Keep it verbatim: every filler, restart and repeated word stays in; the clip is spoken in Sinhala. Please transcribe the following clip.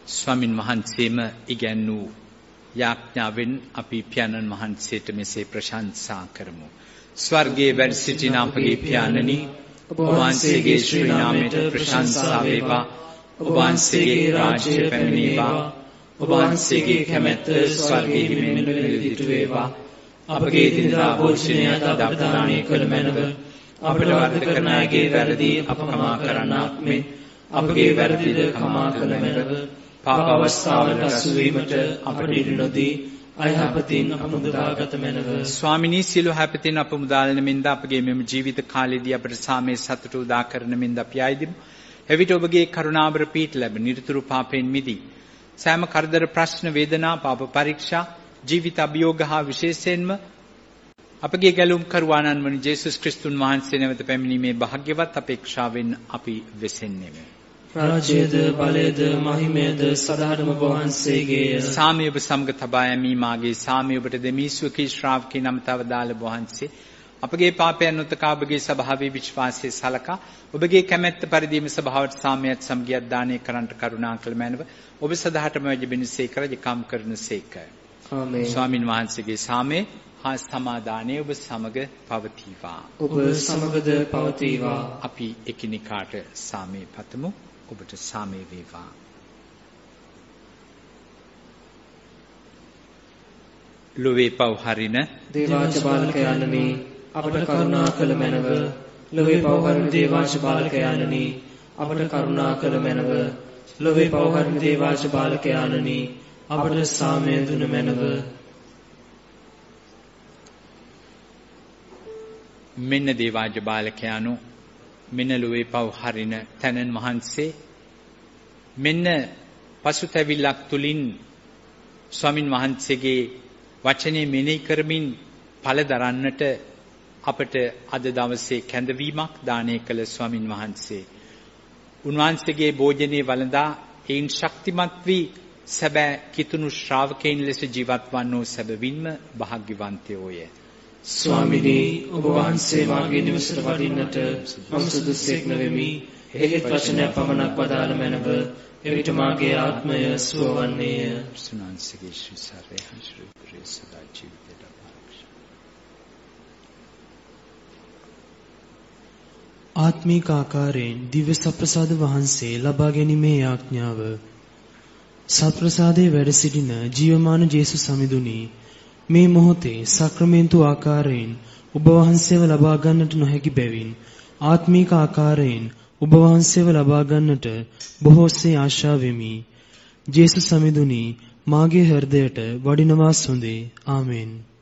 ස්වාමින් වහන්සේම ඉගැන්වූ යාඥාවෙන් අපි පියාණන් වහන්සේට මෙසේ ප්‍රශංසා කරමු. ස්වර්ගයේ වැඩ සිටින අපගේ පියාණනි, ඔබ වහන්සේගේ ශ්‍රී නාමයට ප්‍රශංසා වේවා. ඔබ වහන්සේගේ රාජ්‍ය පැමිණේවා. ඔබ වහන්සේගේ කැමැත්ත ස්වර්ගයේ මෙන් නිරදිට වේවා. අපගේ දිනදා භෝජනය අද අපට දානය කළ මැනව. අපට වරද කරන අයගේ වැරදි අප කමා කරන්නාක් මෙන් අපගේ වැරදිද කමා කළ මැනව. පාප අවස්ථාවට අසු වීමට අපට ඉඩ නොදී අයහපතින් අප මුදාගත මැනව. ස්වාමිනී, සියලු හැපතින් අප මුදාලන මෙන්ද අපගේ මෙම ජීවිත කාලයේදී අපට සාමයේ සතුට උදා කරන මෙන්ද අපි ආයිදිමු. එවිට ඔබගේ කරුණාවර පීඨ ලැබ නිරතුරු පාපයෙන් මිදී සෑම කරදර ප්‍රශ්න වේදනා පාප පරීක්ෂා ජීවිත අභියෝග හා විශේෂයෙන්ම අපගේ ගැලුම් කරුවාණන් වන ජේසුස් ක්‍රිස්තුන් වහන්සේ නැවත පැමිණීමේ භාග්‍යවත් අපේක්ෂාවෙන් අපි වෙසෙන්නේමු. රාජ්‍යද බලයද මහිමයද සදාටම ඔබ වහන්සේගේය. සාමය ඔබ සමග තබා යමී මාගේ සාමය ඔබට දෙමි. ස්වකී ශ්‍රාවකී නමතව දාල වහන්සේ අපගේ පාපයන් උතකා ඔබගේ ස්වභාවී විශ්වාසයේ සලකා ඔබගේ කැමැත්ත පරිදිම ස්වභාවට සාමයත් සමගියක් දානය කරන්නට කරුණා කළ මැනව. ඔබ සදාටම වැඩිබිනසේක රජකම් කරනසේක. ආමේන්. ස්වාමින් වහන්සේගේ සාමය හා සමාදානය ඔබ සමග පවතිවා. ඔබ සමගද පවතිවා. අපි එකිනෙකාට සාමය පතමු. ඔබට සාමය වේවා. ලොවේ පව් හරින දේවාච බාලකයන්නි අපට කරුණා කළ මැනව. ලොවේ පව් හරින දේවාච බාලකයන්නි අපට කරුණා කළ මැනව. ලොවේ පව් හරින දේවාච බාලකයන්නි අපට සාමය දුන මැනව. මෙන්න දේවාජ බාලකයානු, මෙන්න ලොවේ පව් හරින තැනන් වහන්සේ, මෙන්න පසුතැවිල්ලක් තුලින් ස්වාමින් වහන්සේගේ වචනේ මෙනෙහි කරමින් ඵල දරන්නට අපට අද දවසේ කැඳවීමක් දානය කළ ස්වාමින් වහන්සේ, උන්වහන්සේගේ භෝජනේ වළඳා ඒන් ශක්තිමත් වී සැබෑ කිතුණු ශ්‍රාවකයන් ලෙස ජීවත් වන්නෝ සැබවින්ම භාග්‍යවන්තයෝය. ස්වාමිනී, ඔබ වහන්සේ මාගේ නිවසට වඩින්නට මම සුදුසෙක් නොවෙමි. එහෙත් වචනය පමණක් වදාළ මැනව. එවිට මාගේ ආත්මය සුවවන්නේය. සුනාන්සේගේ ශ්‍රී සර්වේ හංසුරු සදා ජීවිතයට ආරක්ෂා. ආත්මික ආකාරයෙන් දිව්‍ය සප්‍රසාද වහන්සේ ලබා ගැනීමේ යාඥාව. සප්‍රසාදයේ වැඩ සිටින ජීවමාන ජේසුස් සමිඳුනි, මේ මොහොතේ සක්‍රමේන්තු ආකාරයෙන් ඔබ වහන්සේව ලබා ගන්නට නොහැකි බැවින් ආත්මීක ආකාරයෙන් ඔබ වහන්සේව ලබා ගන්නට බොහෝසේ ආශා වෙමි. ජේසුස් සමිඳුනි, මාගේ හෘදයට වඩිනවා සොඳේ. ආමෙන්.